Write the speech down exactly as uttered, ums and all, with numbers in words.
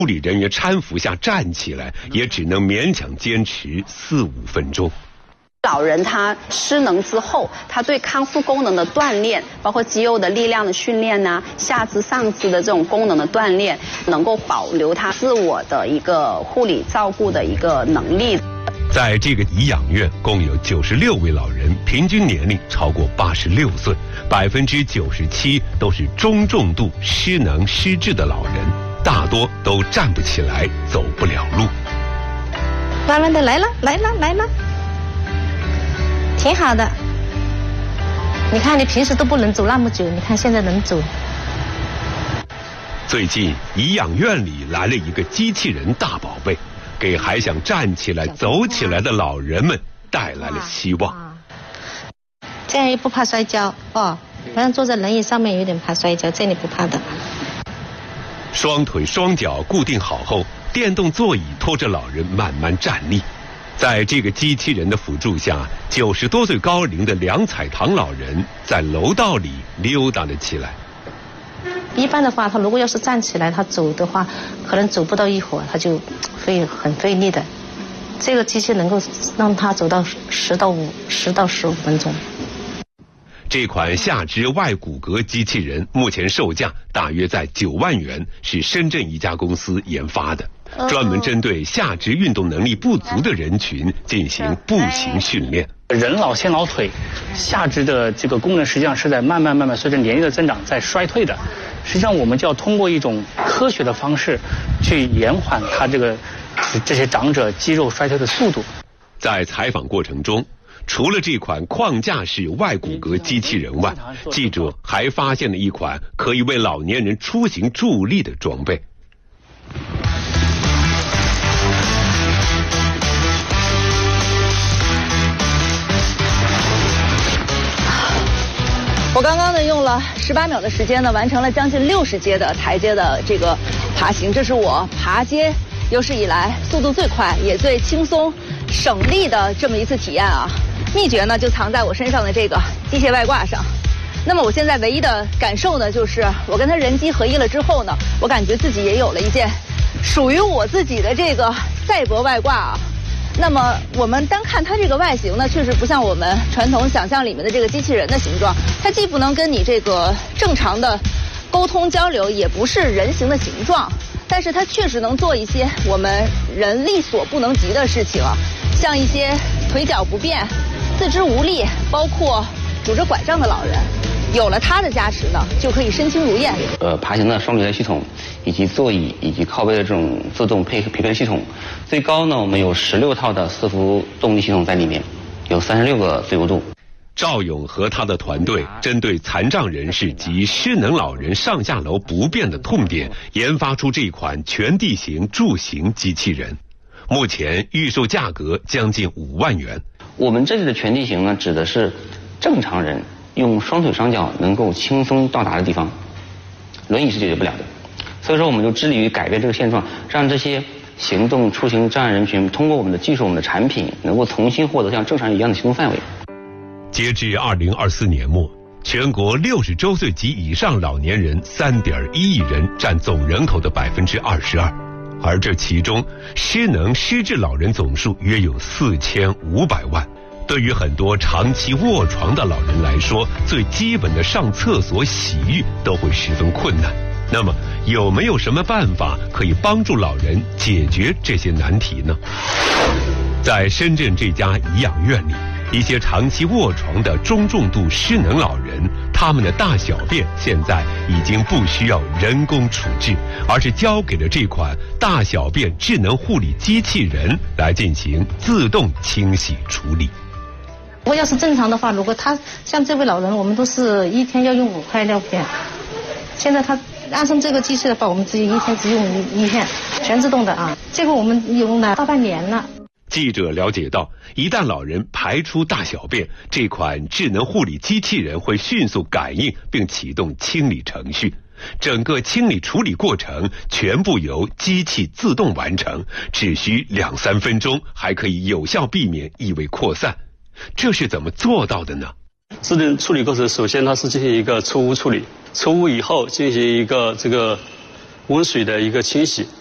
护理人员搀扶下站起来，也只能勉强坚持四五分钟。 老人他失能之后，他对康复功能的锻炼，包括肌肉的力量的训练呐、啊，下肢、上肢的这种功能的锻炼，能够保留他自我的一个护理照顾的一个能力。 在这个颐养院，共有九十六位老人，平均年龄超过八十六岁，百分之九十七都是中重度失能失智的老人，大多都站不起来，走不了路。 慢慢的来了，来了，来了。挺好的，你看你平时都不能走那么久，你看现在能走。 最近颐养院里来了一个机器人大宝贝，给还想站起来走起来的老人们带来了希望。 这样也不怕摔跤哦，好像坐在轮椅上面有点怕摔跤，这里不怕的。 双腿双脚固定好后，电动座椅拖着老人慢慢站立。在这个机器人的辅助下，九十多岁高龄的梁彩堂老人在楼道里溜达了起来。 一般的话，他如果要是站起来，他走的话，可能走不到一会儿，他就会很费力的。这个机器能够让他走到十到五十到十五分钟。 这款下肢外骨骼机器人目前售价大约在九万元，是深圳一家公司研发的。专门针对下肢运动能力不足的人群进行步行训练。 人老先老腿，下肢的这个功能实际上是在慢慢慢慢随着年龄的增长在衰退的。实际上我们就要通过一种科学的方式去延缓它这个这些长者肌肉衰退的速度。 在采访过程中，除了这款框架式外骨骼机器人外，记者还发现了一款可以为老年人出行助力的装备。 我刚刚呢用了十八秒的时间呢，完成了将近六十阶的台阶的这个爬行，这是我爬阶有史以来速度最快也最轻松省力的这么一次体验啊！秘诀呢就藏在我身上的这个机械外挂上。那么我现在唯一的感受呢，就是我跟它人机合一了之后呢，我感觉自己也有了一件属于我自己的这个赛博外挂啊。那么我们单看它这个外形呢，确实不像我们传统想象里面的这个机器人的形状，它既不能跟你这个正常的沟通交流，也不是人形的形状，但是它确实能做一些我们人力所不能及的事情啊，像一些腿脚不便、四肢无力，包括拄着拐杖的老人，有了它的加持呢，就可以身轻如燕。 呃，爬行的双离合系统，以及座椅以及靠背的这种自动配匹配系统，最高呢我们有十六套的四幅动力系统在里面，有三十六个自由度。 赵勇和他的团队针对残障人士及失能老人上下楼不便的痛点，研发出这款全地形助行机器人。目前预售价格将近五万元。 我们这里的全地形呢，指的是正常人用双腿双脚能够轻松到达的地方，轮椅是解决不了的。所以说我们就致力于改变这个现状，让这些行动出行障碍人群通过我们的技术、我们的产品，能够重新获得像正常人一样的行动范围。 截至二零二四年末，全国六十周岁及以上老年人三点一亿人，占总人口的百分之二十二，而这其中失能失智老人总数约有四千五百万。对于很多长期卧床的老人来说，最基本的上厕所、洗浴都会十分困难。那么，有没有什么办法可以帮助老人解决这些难题呢？在深圳这家颐养院里，一些长期卧床的中重度失能老人，他们的大小便现在已经不需要人工处置，而是交给了这款大小便智能护理机器人来进行自动清洗处理。 如果要是正常的话，如果他像这位老人，我们都是一天要用五块尿片，现在他按上这个机器的话，我们只有一天只用一片，全自动的啊。这个我们用了大半年了。 记者了解到，一旦老人排出大小便，这款智能护理机器人会迅速感应并启动清理程序，整个清理处理过程全部由机器自动完成，只需两三分钟，还可以有效避免异味扩散。这是怎么做到的呢？ 智能处理过程，首先它是进行一个除污处理，除污以后进行一个这个温水的一个清洗，